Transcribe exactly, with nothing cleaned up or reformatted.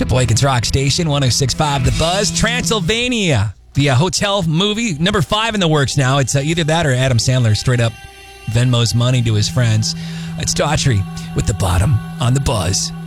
Sheboygan's Rock Station, one oh six point five The Buzz. Transylvania, the uh, hotel movie, number five in the works now. It's uh, either that or Adam Sandler straight up Venmo's money to his friends. It's Daughtry with The Bottom on The Buzz.